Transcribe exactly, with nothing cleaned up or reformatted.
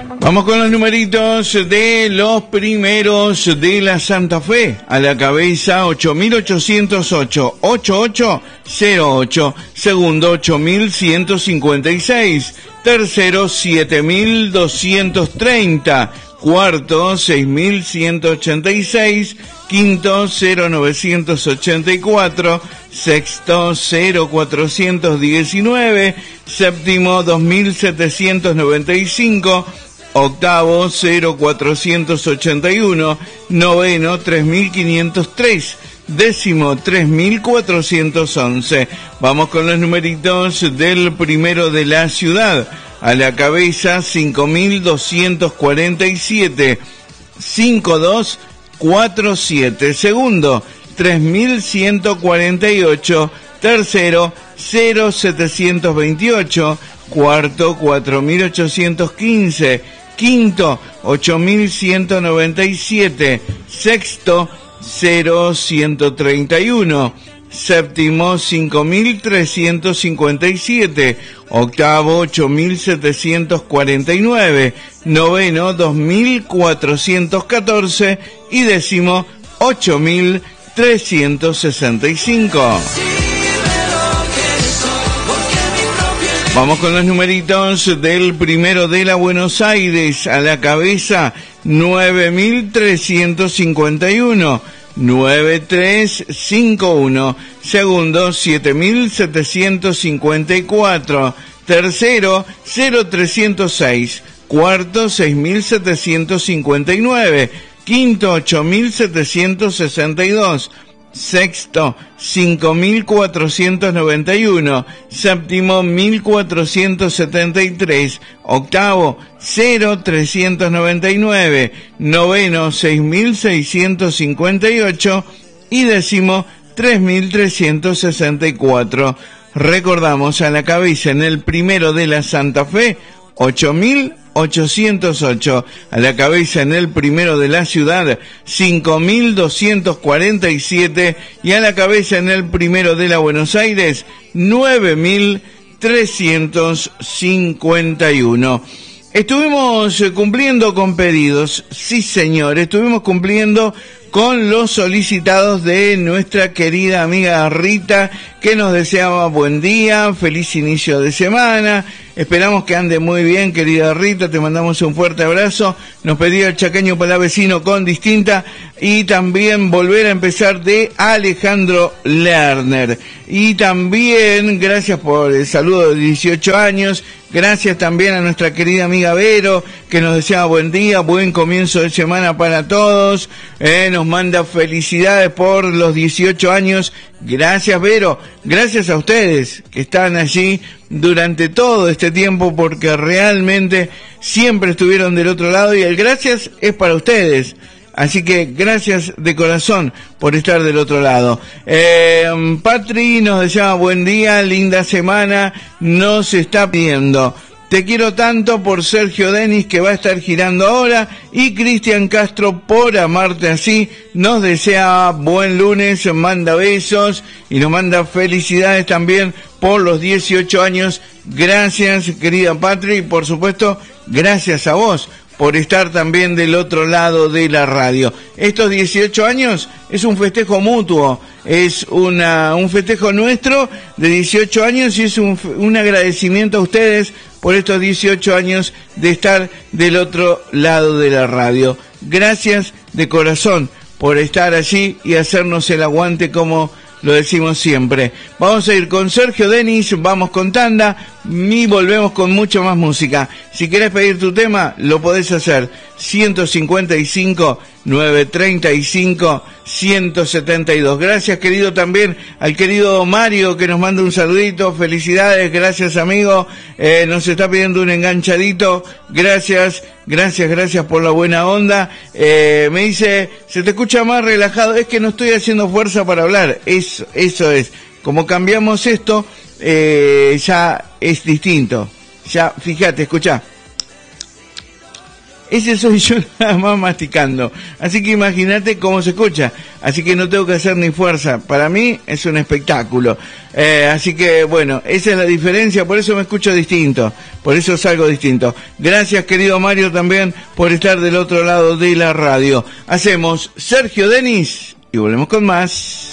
Vamos con los numeritos de los primeros de la Santa Fe. A la cabeza ocho mil ochocientos ocho, ochenta y ocho cero ocho. Segundo ocho mil ciento cincuenta y seis. Tercero siete mil doscientos treinta. Cuarto seis mil ciento ochenta y seis. Quinto cero mil novecientos ochenta y cuatro. Sexto cero mil cuatrocientos diecinueve. Séptimo dos mil setecientos noventa y cinco. Octavo cero mil cuatrocientos ochenta y uno, noveno tres mil quinientos tres, décimo tres mil cuatrocientos once. Vamos con los numeritos del primero de la ciudad. A la cabeza cinco mil doscientos cuarenta y siete, cinco dos cuatro siete. Segundo tres mil ciento cuarenta y ocho. Tercero cero mil setecientos veintiocho. Cuarto cuatro mil ochocientos quince. Quinto, ocho mil ciento noventa y siete. Sexto, cero mil ciento treinta y uno. Séptimo, cinco mil trescientos cincuenta y siete. Octavo, ocho mil setecientos cuarenta y nueve. Noveno, dos mil cuatrocientos catorce. Y décimo, ocho mil trescientos sesenta y cinco. Vamos con los numeritos del primero de la Buenos Aires. A la cabeza nueve mil trescientos cincuenta y uno, nueve tres cinco uno. Segundo siete mil setecientos cincuenta y cuatro. Tercero cero mil trescientos seis. Cuarto seis mil setecientos cincuenta y nueve. Quinto ocho mil setecientos sesenta y dos. Sexto, cinco mil cuatrocientos noventa y uno. Séptimo, mil cuatrocientos setenta y tres. Octavo, cero mil trescientos noventa y nueve. Noveno, seis mil seiscientos cincuenta y ocho. Y décimo, tres mil trescientos sesenta y cuatro. Recordamos, a la cabeza en el primero de la Santa Fe, ocho mil ochocientos ocho. A la cabeza en el primero de la ciudad, cinco mil doscientos cuarenta y siete. Y a la cabeza en el primero de la Buenos Aires, nueve mil trescientos cincuenta y uno. Estuvimos cumpliendo con pedidos, sí señor, estuvimos cumpliendo con los solicitados de nuestra querida amiga Rita, que nos deseaba buen día, feliz inicio de semana. Esperamos que ande muy bien, querida Rita, te mandamos un fuerte abrazo. Nos pedía el chaqueño palavecino con distinta, y también volver a empezar de Alejandro Lerner. Y también gracias por el saludo de dieciocho años, gracias también a nuestra querida amiga Vero, que nos deseaba buen día, buen comienzo de semana para todos. Eh, nos manda felicidades por los dieciocho años. Gracias, Vero, gracias a ustedes que están allí durante todo este tiempo, porque realmente siempre estuvieron del otro lado, y el gracias es para ustedes. Así que gracias de corazón por estar del otro lado. Eh, Patri nos deseaba buen día, linda semana, nos está pidiendo Te quiero tanto por Sergio Denis, que va a estar girando ahora, y Cristian Castro por Amarte Así. Nos desea buen lunes, manda besos y nos manda felicidades también por los dieciocho años. Gracias, querida Patri, y por supuesto, gracias a vos por estar también del otro lado de la radio. Estos dieciocho años es un festejo mutuo, es una un festejo nuestro de dieciocho años, y es un, un agradecimiento a ustedes por estos dieciocho años de estar del otro lado de la radio. Gracias de corazón por estar allí y hacernos el aguante, como lo decimos siempre. Vamos a ir con Sergio Denis, vamos con tanda y volvemos con mucho más música. Si querés pedir tu tema, lo podés hacer. ciento cincuenta y cinco, novecientos treinta y cinco, ciento setenta y dos. Gracias, querido, también al querido Mario, que nos manda un saludito. Felicidades, gracias, amigo. Eh, nos está pidiendo un enganchadito. Gracias, gracias, gracias por la buena onda. Eh, me dice, se te escucha más relajado. Es que no estoy haciendo fuerza para hablar. Eso, eso es. Como cambiamos esto, eh, ya es distinto. Ya, fíjate, escuchá. ese soy yo nada más masticando. Así que imagínate cómo se escucha. Así que no tengo que hacer ni fuerza. Para mí es un espectáculo. Eh, así que bueno, esa es la diferencia. Por eso me escucho distinto. Por eso salgo distinto. Gracias, querido Mario, también por estar del otro lado de la radio. Hacemos Sergio Denis y volvemos con más.